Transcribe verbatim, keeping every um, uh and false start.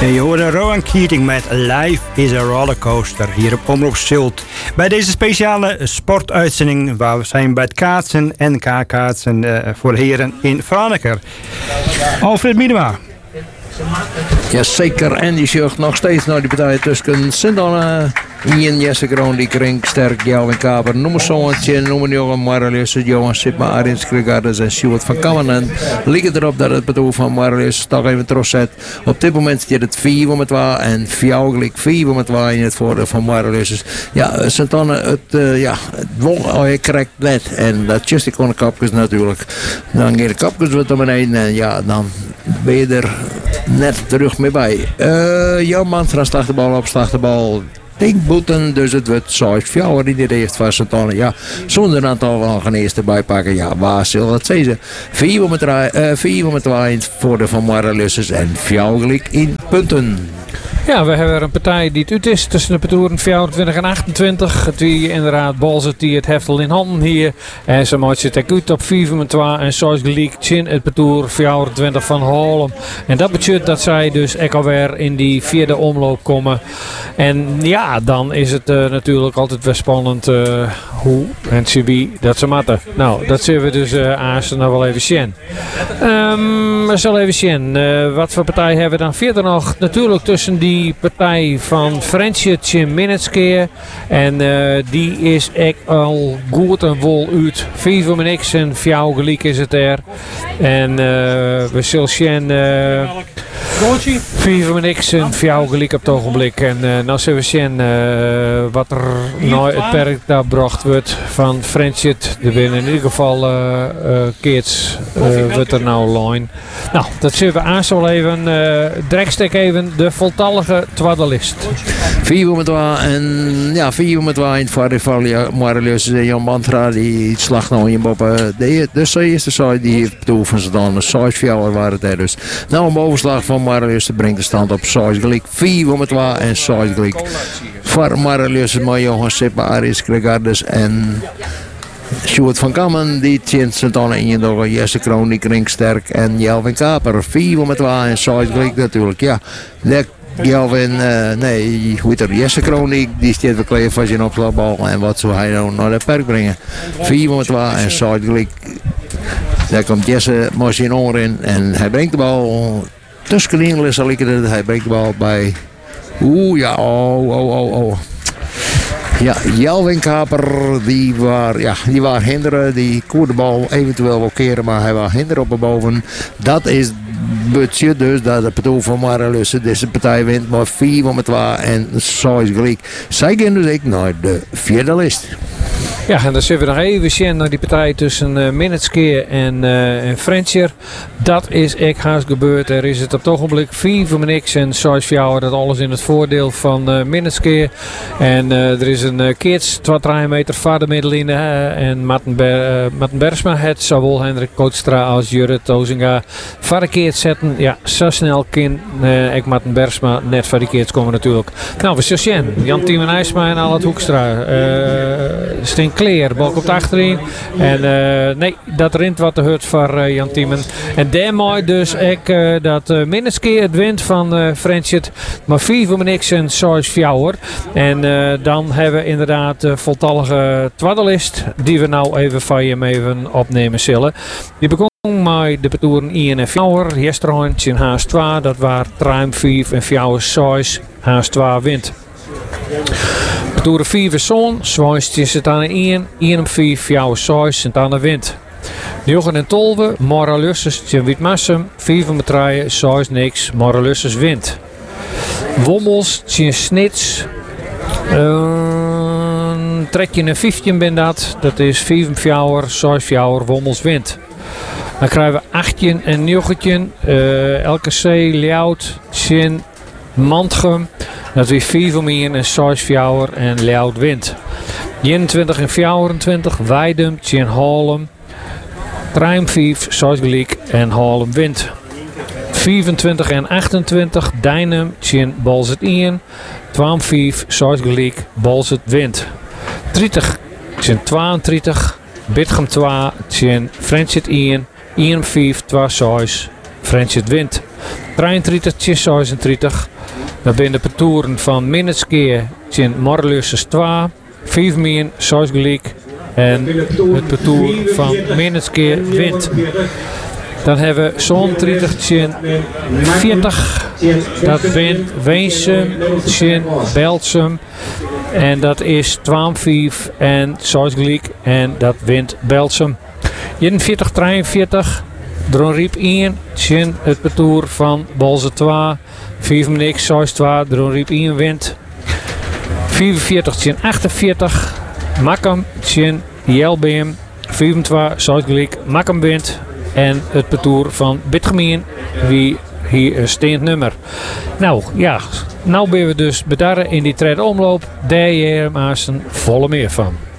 Je hoorde Rowan Keating met Life is a Rollercoaster hier op Omroep Zult. Bij deze speciale sportuitzending waar we zijn bij het kaatsen, N K-kaatsen uh, voor heren in Franeker. Alfred Miedema. Jazeker, en die zorgt nog steeds naar die partij tussen Sint-Anna, Ian Jesse Kroon, die Krink, Sterk, Jelwin Kaper, noem maar zoontje, noem maar Johan Marlius, Johan Sipma, Arins Krigardes en Stuart van Kammen. En ligt erop dat het bedoel van Marlius toch even terugzet. Op dit moment zit het vier om het waar en Fjouwgelijk vier om het waar in het voordeel van Marlius. Dus ja, Sint-Anna, het, uh, ja, het won al je krijgt net. En dat just ik kon de kapjes natuurlijk. Dan gaan de kapjes wat naar beneden en ja, dan ben je er net terug mee bij. Uh, Jan Mantra slaagt de bal op, slaagt de bal. Denk boeten, dus het wordt zoals Fjouwer die dit heeft van Sint-Anna. Ja, zonder een aantal van gaan eerst erbij pakken. Ja, waar zullen dat zeggen? Vier om het draaien voor de Van Marrelusses en Fjouwgelijk in punten. Ja, we hebben er een partij die het uit is tussen de Petoeren vierentwintig en achtentwintig. Het wie inderdaad Balzet die het heftel in handen hier. En ze maakt het uit op vier van twee en zoals gelijk in het Petoer vierentwintig van Holm. En dat betekent dat zij dus ook alweer in die vierde omloop komen. En ja, dan is het uh, natuurlijk altijd weer spannend uh, hoe en Sibi dat ze matten. Nou, dat zullen we dus uh, aanstaan nog wel even zien. Um, we zullen even zien. Uh, wat voor partij hebben we dan verder nog? Natuurlijk tussen die Die partij van Friendship in Minuteskeer. En uh, die is echt al goed en vol uit. Vier van mijn X en vier gelijk is het er. En uh, we zullen zien. Uh, vier van mijn X en vier gelijk op het ogenblik. En uh, nou zullen we zien uh, wat er nou het perk daar gebracht wordt van Friendship. Er binnen in ieder geval uh, uh, kids uh, wordt er nou line. Nou, dat zullen we aan zo even. Uh, Drekstek even de voltallige twaddelist. Vier om het waar en ja, vier om het waar in het vader van Marlius en Jan Mantra die slag nou in boppen. De, de eerste side die heeft toe van ze dan. De size vier waren het er dus. Nou een bovenslag van Marlius brengt de stand op size gelijk. Vier om het waar en size gelijk. Voor Marlius maar Johan Sippa, Aris Krigardes en Stuart van Kammen, die tjent ze dan in je door Jesse Kroon, die Krink Sterk en Jelwin Kaper. Vier om het waar en size gelijk natuurlijk. Ja, de Jelwin, uh, nee, hoe heet er, Jesse Kroon, die, die steekt wel klein van zijn opslagbal en wat zou hij nou naar de perk brengen. Vier om het waar en size gelijk. Daar komt Jesse maar zijn oor in en hij brengt de bal tussenin, zal ik het, hij brengt de bal bij, oeh ja, oh, oh, oh, oh. Ja, Jelwin Kaper, die waar, ja, die waar hinderen, die kon de bal eventueel wel keren, maar hij was hinderen op de boven. Dat is budget dus, dat het bedoel van Marlius deze partij wint, maar vier om het waar en zo is gelijk. Zij gaan dus ik naar de vierde list. Ja, en dan zullen we nog even zien naar die partij tussen uh, Minuteskeer en, uh, en Frencher. Dat is echt haast gebeurd. Er is het op het ogenblik vier voor niks en zes voor dat alles in het voordeel van uh, Minuteskeer. En uh, er is een uh, kids, twee meter vader middeline uh, en Matten, Ber, uh, Matten Bersma het zowel Hendrik Kootstra als Jurrit Tozinga verkeerd zetten. Ja, zo snel kan uh, ik Matten Bersma net verkeerd komen natuurlijk. Nou, we zullen zien. Jan Tiemen IJsma en Alat Hoekstra. Uh, Stink Kleer, balk op de achterin. En uh, nee, dat rint wat de hut voor uh, Jan Tiemen. En daarmee dus ik uh, dat uh, Minuteskeer het wint van uh, Friendship. Maar vier voor niks en zes fjouwer. En uh, dan hebben we inderdaad de voltallige twaddelist. Die we nou even van je even opnemen zullen. Die begon met de Petoeren één en vier. Gisteren in Haas twee. Dat waren Truim vier en vier zes. Haas twee wint. Petoeren vier verzoon. Zwijst zit aan één. één om vier. vier zes. Zit aan de wind. Jochen en Tolwe. Marlius in Witmassum. vier van Betraaien. zes niks. Marlius wint. Wommels. Tien Snits. Uh, trek je een vijftien ben dat. Dat is vier van vier. zes vier. Wommels wint. Dan krijgen we achttien en negentien. Uh, L K C, Ljout, Sint, Mantgem. Dat is vier van één en zes vier en Ljout wint. eenentwintig en vierentwintig. Weidum, Tjen Holm. Truim vijf, zes gelijk en Holm wint. vierentwintig en achtentwintig. Dijnem, Tjen Balzet één. twaalf vijf, zes gelijk, Balzet wint. dertig, Tjen tweeëntwintig. Bitgem twee, Tjen Friendship één. één vijf, twee zes, Friendship wint. drieëntwintig tien zesendertig. Dat zijn de partoeren van Minneskeer tien Morleuses twee. Vijf min, zes gelijk. En het partoer van Minneskeer wint. Dan hebben we zo'n dertig tien veertig. Dat wint Weensum tien Belsum. En dat is twaalf vijf en zes gelijk. En dat wint Belsum. eenenveertig drieënveertig. Dronriep één tien het partoer van Bolze twee. vijf niks, zes twee. Dronriep één wint. vierenveertig tien achtenveertig. Makkum tien Jelbeem. vijfentwintig zes gelijk. Makkum wint. En het partoer van Bitgemeen, wie hier een steend nummer. Nou ja, nou ben we dus bedarren in die tweede omloop. Daar hier maar een volle meer van.